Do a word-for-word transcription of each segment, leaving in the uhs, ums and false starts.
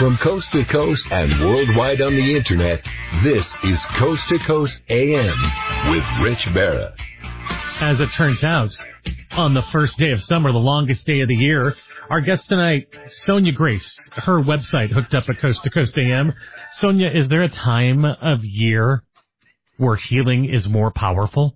From coast to coast and worldwide on the internet, this is Coast to Coast A M with Rich Barra. As it turns out, on the first day of summer, the longest day of the year, our guest tonight, Sonia Grace, her website hooked up at Coast to Coast A M. Sonia, is there a time of year where healing is more powerful?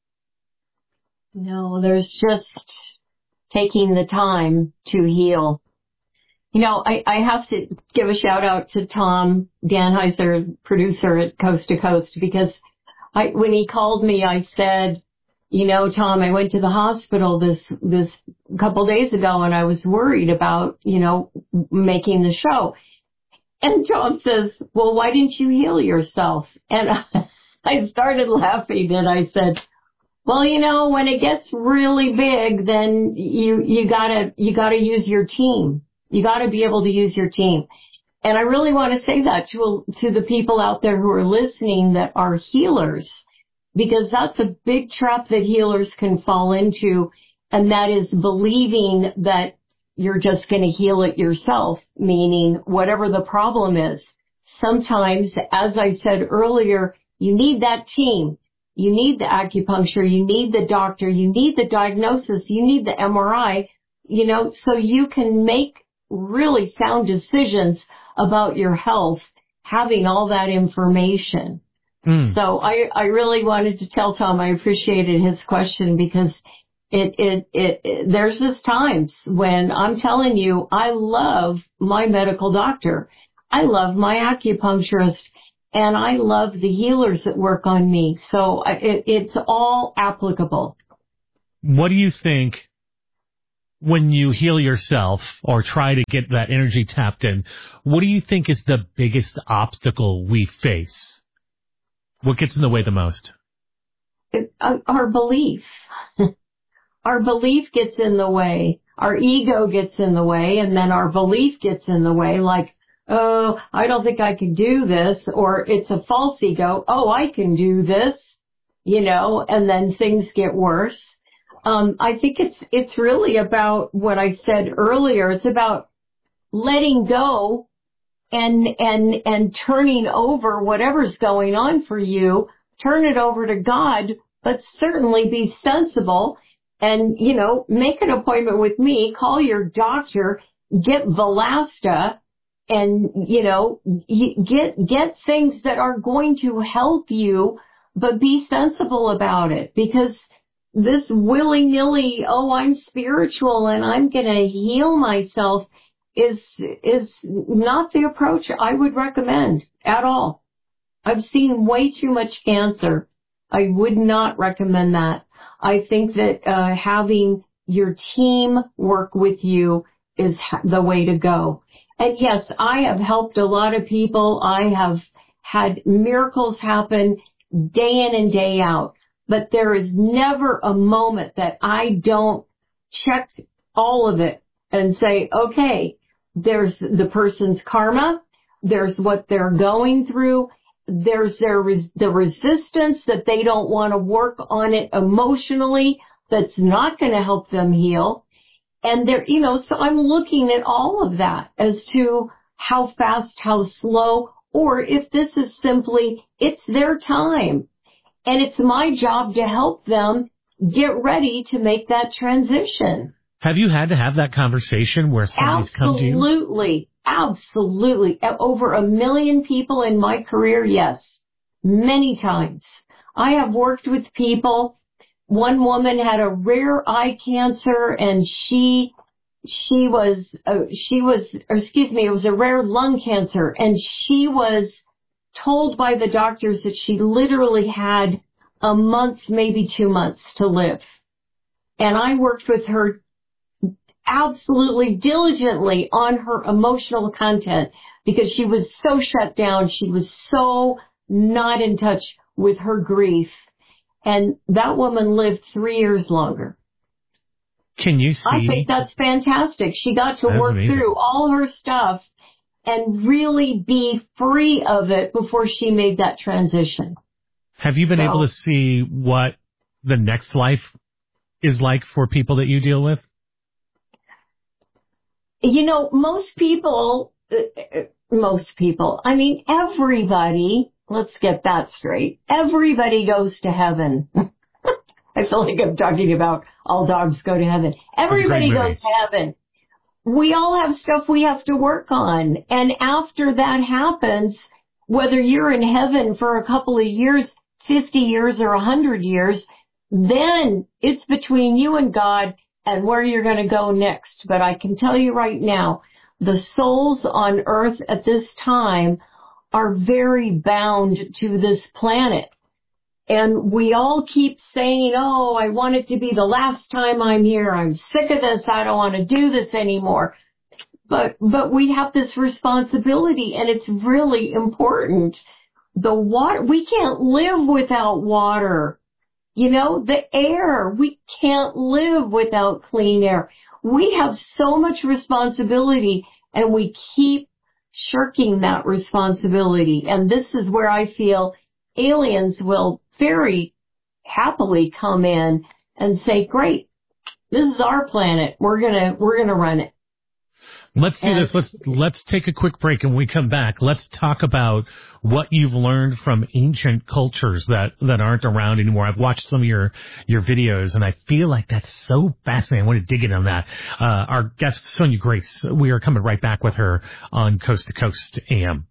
No, there's just taking the time to heal. You know, I, I have to give a shout out to Tom Danheiser, producer at Coast to Coast, because I, when he called me, I said, you know, Tom, I went to the hospital this, this couple days ago and I was worried about, you know, making the show. And Tom says, well, why didn't you heal yourself? And I, I started laughing and I said, well, you know, when it gets really big, then you, you gotta, you gotta use your team. You got to be able to use your team. And I really want to say that to to the people out there who are listening that are healers, because that's a big trap that healers can fall into, and that is believing that you're just going to heal it yourself, meaning whatever the problem is. Sometimes, as I said earlier, you need that team. You need the acupuncture. You need the doctor. You need the diagnosis. You need the M R I, you know, so you can make really sound decisions about your health, having all that information. Mm. So I, I really wanted to tell Tom I appreciated his question, because it, it, it, it, there's just times when I'm telling you, I love my medical doctor. I love my acupuncturist, and I love the healers that work on me. So it, it's all applicable. What do you think, when you heal yourself or try to get that energy tapped in, what do you think is the biggest obstacle we face? What gets in the way the most? It, uh, our belief. Our belief gets in the way. Our ego gets in the way, and then our belief gets in the way, like, oh, I don't think I can do this, or it's a false ego. Oh, I can do this, you know, and then things get worse. Um, I think it's, it's really about what I said earlier. It's about letting go and, and, and turning over whatever's going on for you. Turn it over to God, but certainly be sensible and, you know, make an appointment with me, call your doctor, get Valasta, and, you know, get, get things that are going to help you, but be sensible about it, because this willy-nilly, oh, I'm spiritual and I'm going to heal myself is is not the approach I would recommend at all. I've seen way too much cancer. I would not recommend that. I think that uh, having your team work with you is the way to go. And yes, I have helped a lot of people. I have had miracles happen day in and day out. But there is never a moment that I don't check all of it and say, okay, there's the person's karma, there's what they're going through, there's their res- the resistance that they don't want to work on it emotionally, that's not going to help them heal. And there, you know, so I'm looking at all of that as to how fast, how slow, or if this is simply, it's their time. And it's my job to help them get ready to make that transition. Have you had to have that conversation where somebody's come to you? Absolutely. Absolutely. Over a million people in my career, yes. Many times. I have worked with people. One woman had a rare eye cancer, and she, she was, uh, she was, or excuse me, it was a rare lung cancer, and she was told by the doctors that she literally had a month, maybe two months to live. And I worked with her absolutely diligently on her emotional content, because she was so shut down. She was so not in touch with her grief. And that woman lived three years longer. Can you see? I think that's fantastic. She got to That's work amazing. through all her stuff and really be free of it before she made that transition. Have you been so, able to see what the next life is like for people that you deal with? You know, most people uh, most people, I mean, everybody, let's get that straight. Everybody goes to heaven. I feel like I'm talking about all dogs go to heaven. Everybody goes to heaven. We all have stuff we have to work on. And after that happens, whether you're in heaven for a couple of years, fifty years or one hundred years, then it's between you and God and where you're going to go next. But I can tell you right now, the souls on earth at this time are very bound to this planet. And we all keep saying, oh, I want it to be the last time I'm here. I'm sick of this. I don't want to do this anymore. But, but we have this responsibility, and it's really important. The water, we can't live without water. You know, the air, we can't live without clean air. We have so much responsibility, and we keep shirking that responsibility. And this is where I feel aliens will very happily come in and say, great, this is our planet. We're gonna, we're gonna run it. Let's do and, this. Let's, let's take a quick break, and when we come back, let's talk about what you've learned from ancient cultures that, that aren't around anymore. I've watched some of your, your videos, and I feel like that's so fascinating. I want to dig in on that. Uh, our guest, Sonia Grace, we are coming right back with her on Coast to Coast A M.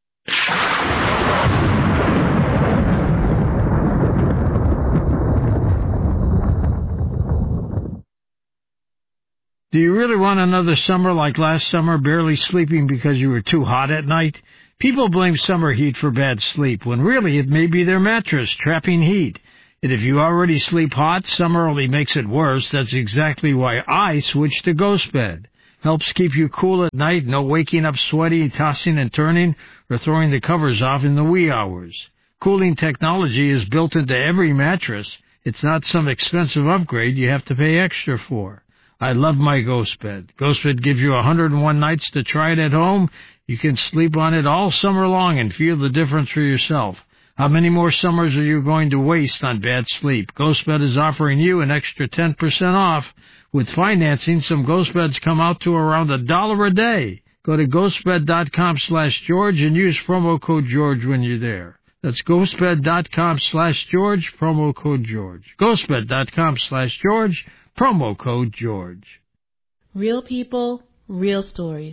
Do you really want another summer like last summer, barely sleeping because you were too hot at night? People blame summer heat for bad sleep, when really it may be their mattress trapping heat. And if you already sleep hot, summer only makes it worse. That's exactly why I switched to Ghost Bed. Helps keep you cool at night, no waking up sweaty, tossing and turning, or throwing the covers off in the wee hours. Cooling technology is built into every mattress. It's not some expensive upgrade you have to pay extra for. I love my Ghost Bed. Ghost Bed gives you one hundred one nights to try it at home. You can sleep on it all summer long and feel the difference for yourself. How many more summers are you going to waste on bad sleep? Ghost Bed is offering you an extra ten percent off. With financing, some Ghost Beds come out to around a dollar a day. Go to ghostbed.com slash George and use promo code George when you're there. That's ghostbed.com slash George, promo code George. ghostbed.com slash George. Promo code George. Real people, real stories.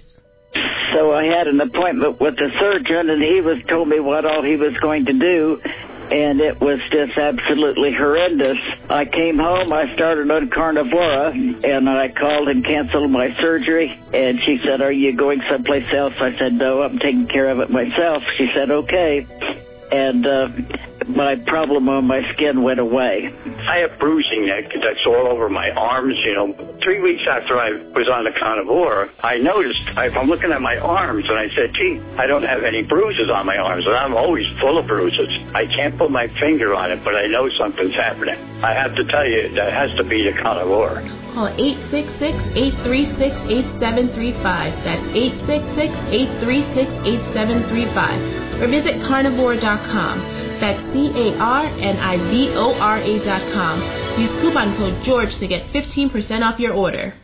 So I had an appointment with the surgeon, and he was told me what all he was going to do, and it was just absolutely horrendous. I came home, I started on Carnivora, and I called and canceled my surgery, and she said, are you going someplace else? I said, no, I'm taking care of it myself. She said, okay. And uh, my problem on my skin went away. I have bruising that, that's all over my arms, you know. Three weeks after I was on the Carnivora, I noticed, I, I'm looking at my arms, and I said, gee, I don't have any bruises on my arms, and I'm always full of bruises. I can't put my finger on it, but I know something's happening. I have to tell you, that has to be the Carnivora. Call eight six six, eight three six, eight seven three five. That's eight six six, eight three six, eight seven three five. Or visit carnivora dot com. That's C A R N I V O R A dot com. Use coupon code George to get fifteen percent off your order.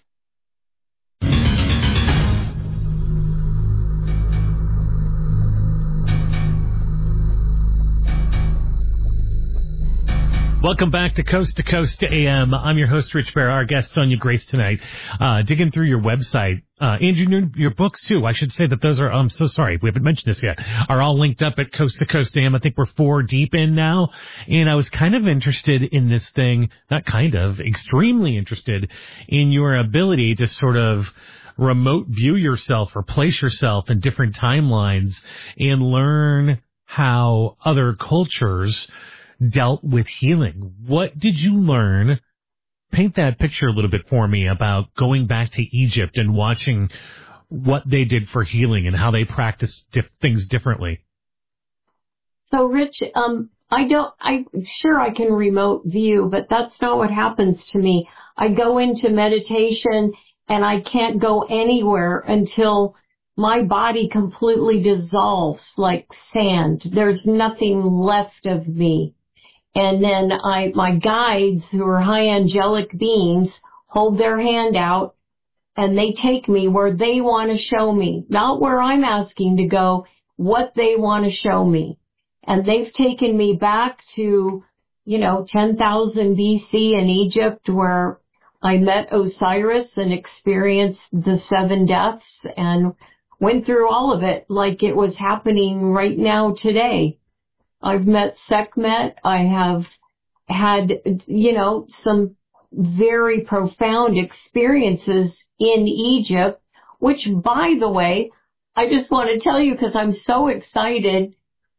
Welcome back to Coast to Coast A M. I'm your host, Rich Bear. Our guest, Sonia Grace, tonight. Uh, digging through your website. Uh, and your, your books, too. I should say that those are, I'm so sorry, we haven't mentioned this yet, are all linked up at Coast to Coast A M. I think we're four deep in now. And I was kind of interested in this thing, not kind of, extremely interested in your ability to sort of remote view yourself or place yourself in different timelines and learn how other cultures dealt with healing. What did you learn? Paint that picture a little bit for me about going back to Egypt and watching what they did for healing and how they practiced dif- things differently. So, Rich, um, I don't, I'm sure I can remote view, but that's not what happens to me. I go into meditation and I can't go anywhere until my body completely dissolves like sand. There's nothing left of me. And then I, my guides, who are high angelic beings, hold their hand out and they take me where they want to show me, not where I'm asking to go, what they want to show me. And they've taken me back to, you know, ten thousand B C in Egypt, where I met Osiris and experienced the seven deaths and went through all of it like it was happening right now today. I've met Sekhmet. I have had, you know, some very profound experiences in Egypt, which, by the way, I just want to tell you because I'm so excited.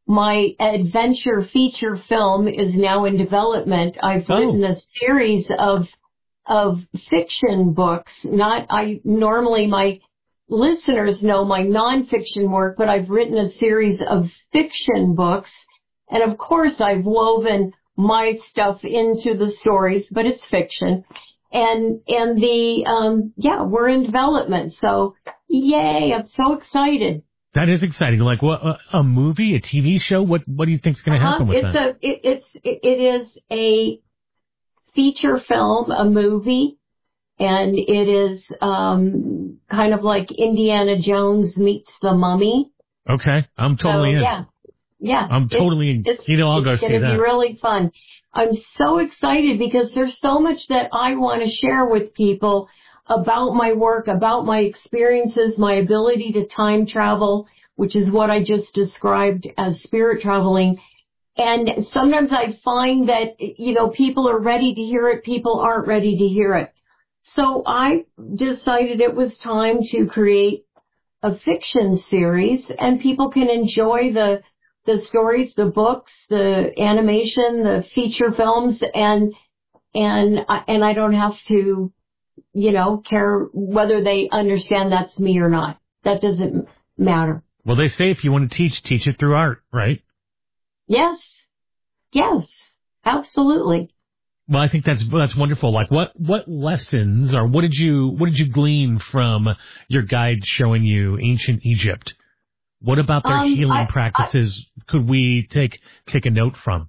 My adventure feature film is now in development. I've Oh. written a series of of fiction books. Not, I normally, my listeners know my nonfiction work, but I've written a series of fiction books. And of course, I've woven my stuff into the stories, but it's fiction. And, and the, um, yeah, we're in development. So yay, I'm so excited. That is exciting. Like what, a, a movie, a T V show? What, what do you think's going to happen Uh-huh. with it's that? A, it, it's, it, it is a feature film, a movie, and it is, um, kind of like Indiana Jones meets the Mummy. Okay. I'm totally so, in. Yeah. Yeah. I'm totally in. It's, You know, I'll go it's see gonna that. be really fun. I'm so excited because there's so much that I want to share with people about my work, about my experiences, my ability to time travel, which is what I just described as spirit traveling. And sometimes I find that, you know, people are ready to hear it, people aren't ready to hear it. So I decided it was time to create a fiction series, and people can enjoy the the stories, the books, the animation, the feature films, and and and I don't have to, you know, care whether they understand that's me or not. That doesn't matter. Well, they say if you want to teach, teach it through art, right? Yes. Yes. Absolutely. Well, I think that's that's wonderful. Like, what what lessons or what did you what did you glean from your guide showing you ancient Egypt? What about their Um, healing I- practices could we take take a note from?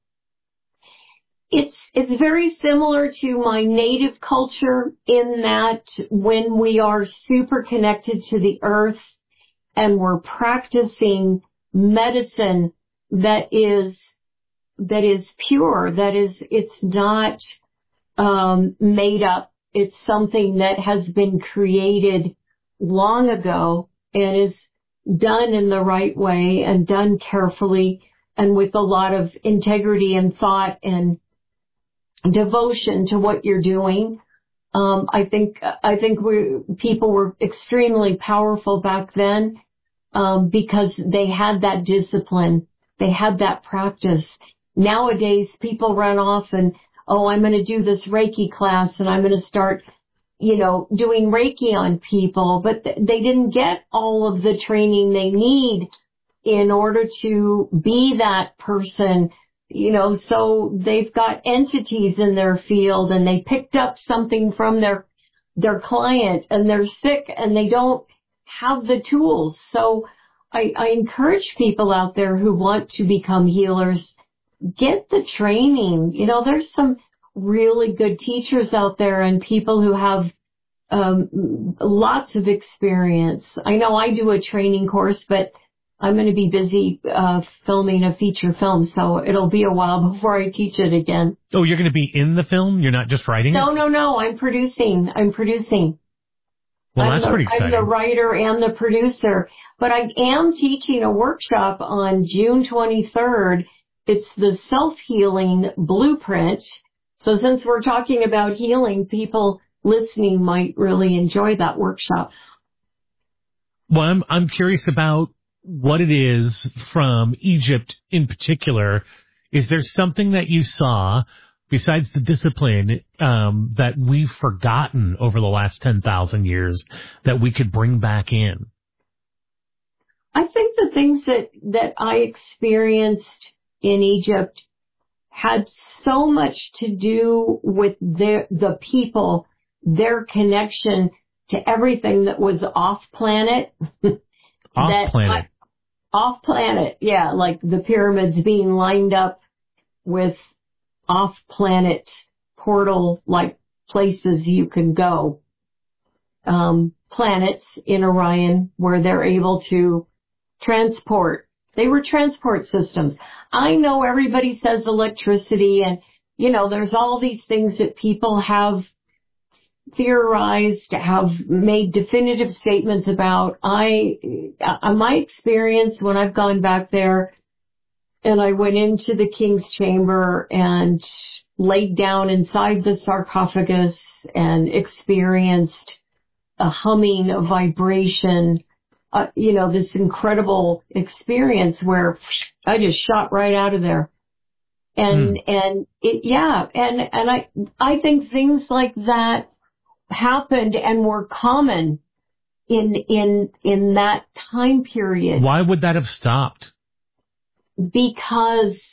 It's it's very similar to my native culture in that when we are super connected to the earth and we're practicing medicine that is that is pure, that is it's not um, made up. It's something that has been created long ago and is done in the right way and done carefully and with a lot of integrity and thought and devotion to what you're doing. Um, I think, I think we, people were extremely powerful back then, um, because they had that discipline. They had that practice. Nowadays, people run off and, oh, I'm going to do this Reiki class and I'm going to start, you know, doing Reiki on people, but th- they didn't get all of the training they need in order to be that person. You know, so they've got entities in their field and they picked up something from their, their client and they're sick and they don't have the tools. So I, I encourage people out there who want to become healers, get the training. You know, there's some really good teachers out there and people who have, um, lots of experience. I know I do a training course, but I'm going to be busy uh, filming a feature film, so it'll be a while before I teach it again. Oh, you're going to be in the film? You're not just writing No, it? no, no. I'm producing. I'm producing. Well, I'm that's the, pretty exciting. I'm the writer and the producer, but I am teaching a workshop on June twenty-third. It's the self-healing blueprint. So since we're talking about healing, people listening might really enjoy that workshop. Well, I'm I'm curious about what it is from Egypt in particular. Is there something that you saw besides the discipline um, that we've forgotten over the last ten thousand years that we could bring back in? I think the things that, that I experienced in Egypt had so much to do with their, the people, their connection to everything that was off planet. Off planet. Off planet, yeah, like the pyramids being lined up with off planet portal like places you can go. um, planets in Orion where they're able to transport. They were transport systems. I know everybody says electricity and, you know, there's all these things that people have theorized, have made definitive statements about. I, uh, my experience when I've gone back there and I went into the king's chamber and laid down inside the sarcophagus and experienced a humming, a vibration, uh, you know, this incredible experience where I just shot right out of there. And, mm. and it, yeah, and, and I, I think things like that happened and were common in, in, in that time period. Why would that have stopped? Because,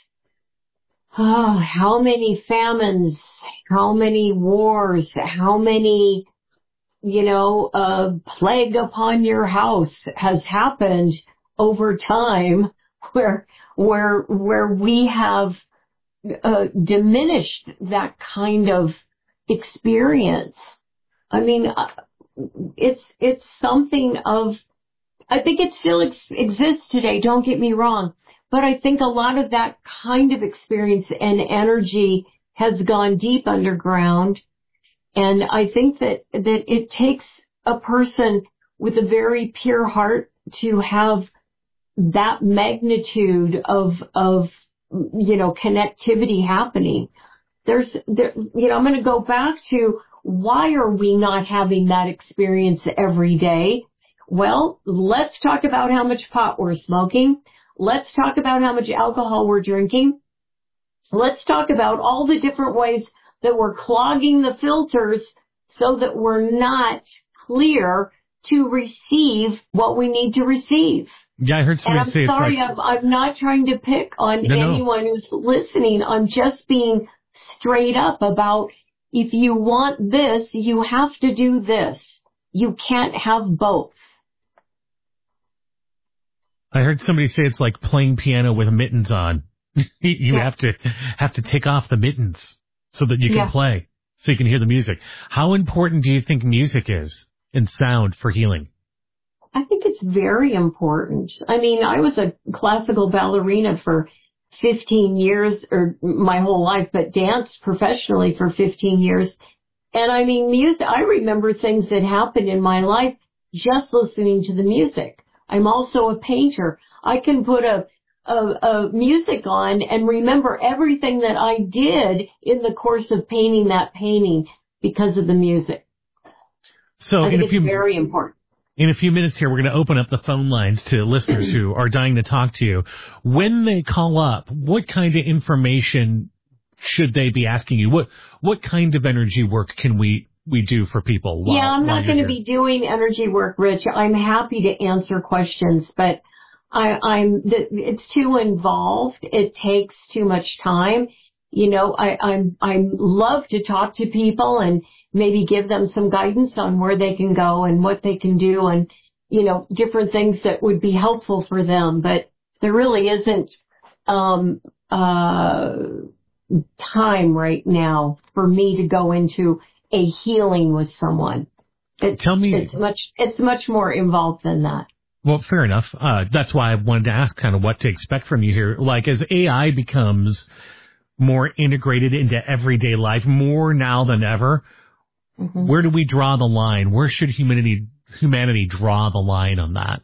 oh, how many famines, how many wars, how many, you know, uh, plague upon your house has happened over time where, where, where we have, uh, diminished that kind of experience. I mean, uh, it's, it's something of, I think it still ex- exists today, don't get me wrong. But I think a lot of that kind of experience and energy has gone deep underground. And I think that, that it takes a person with a very pure heart to have that magnitude of, of, you know, connectivity happening. There's, there, you know, I'm going to go back to why are we not having that experience every day? Well, let's talk about how much pot we're smoking. Let's talk about how much alcohol we're drinking. Let's talk about all the different ways that we're clogging the filters so that we're not clear to receive what we need to receive. Yeah, I heard somebody and I'm say sorry, it's like... I'm, I'm not trying to pick on no, anyone no. who's listening. I'm just being straight up about if you want this, you have to do this. You can't have both. I heard somebody say it's like playing piano with mittens on. you yeah. have to have to take off the mittens so that you can yeah. play, so you can hear the music. How important do you think music is and sound for healing? I think it's very important. I mean, I was a classical ballerina for fifteen years, or my whole life, but danced professionally for fifteen years. And I mean, music, I remember things that happened in my life just listening to the music. I'm also a painter. I can put a, a, a music on and remember everything that I did in the course of painting that painting because of the music. So I think in a it's few, very important. In a few minutes here, we're going to open up the phone lines to listeners who are dying to talk to you. When they call up, what kind of information should they be asking you? What what kind of energy work can we we do for people? While, yeah, I'm not going to here? be doing energy work, Rich. I'm happy to answer questions, but I, I'm it's too involved. It takes too much time. You know, I, I'm I love to talk to people and maybe give them some guidance on where they can go and what they can do, and you know, different things that would be helpful for them. But there really isn't um, uh, time right now for me to go into a healing with someone. It's, Tell me, it's much, it's much more involved than that. Well, fair enough. Uh, that's why I wanted to ask kind of what to expect from you here. Like, as A I becomes more integrated into everyday life, more now than ever, mm-hmm. where do we draw the line? Where should humanity, humanity draw the line on that?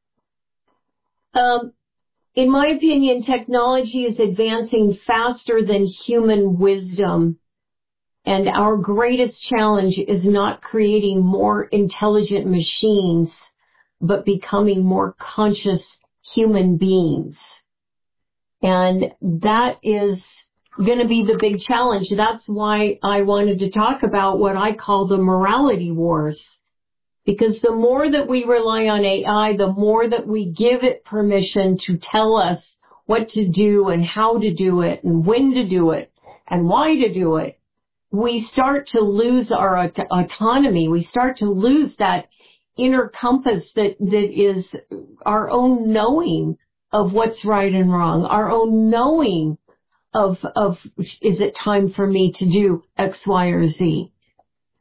Um, in my opinion, technology is advancing faster than human wisdom. And our greatest challenge is not creating more intelligent machines, but becoming more conscious human beings. And that is going to be the big challenge. That's why I wanted to talk about what I call the morality wars. Because the more that we rely on A I, the more that we give it permission to tell us what to do and how to do it and when to do it and why to do it, we start to lose our aut- autonomy. We start to lose that inner compass that, that is our own knowing of what's right and wrong, our own knowing of, of, is it time for me to do X, Y, or Z?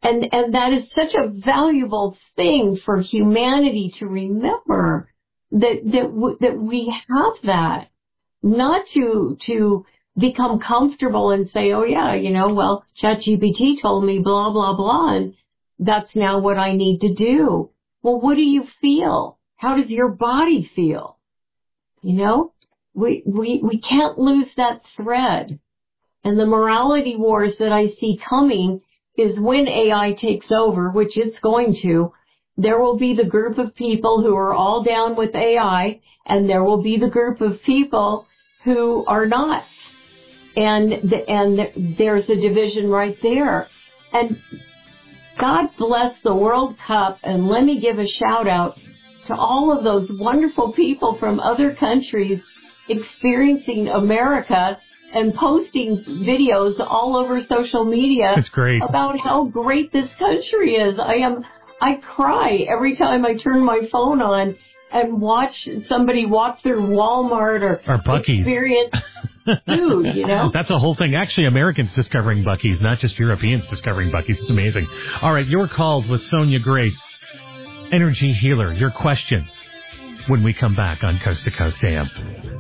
And, and that is such a valuable thing for humanity to remember that, that, w- that we have that, not to, to become comfortable and say, oh yeah, you know, well, ChatGPT told me blah, blah, blah, and that's now what I need to do. Well, what do you feel? How does your body feel? You know, we, we, we can't lose that thread. And the morality wars that I see coming is when A I takes over, which it's going to, there will be the group of people who are all down with A I, and there will be the group of people who are not. And, the, and there's a division right there. And God bless the World Cup, and let me give a shout out to all of those wonderful people from other countries experiencing America and posting videos all over social media. That's great. About how great this country is. I am, I cry every time I turn my phone on and watch somebody walk through Walmart or, or Buc-ee's. Experience food, you know? That's a whole thing. Actually, Americans discovering Buc-ee's, not just Europeans discovering Buc-ee's. It's amazing. All right, your calls with Sonia Grace, Energy Healer, your questions when we come back on Coast to Coast A M.